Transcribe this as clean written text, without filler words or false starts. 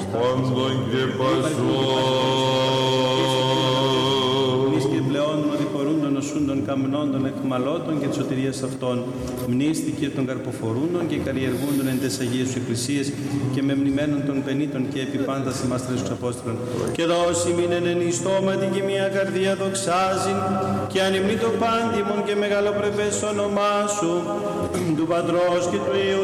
πάντων και πασών. Μνής και πλεόν ότι χωρούντων, οσούντων, καμνόντων, εχμαλώτων και της σωτηρίας αυτών. Μνήστη και των καρποφορούντων και καλλιεργούντων εν τες Αγίες σου Εκκλησίες και με μνημένων των πενήτων και επιπάντας ημάς τρεις τους Απόστολων. Και δώσει μην εν η στόματι και μια καρδία δοξάζει και ανυμνεί το πάντιμον και μεγαλοπρεπές όνομά σου του Πατρός και του Υιού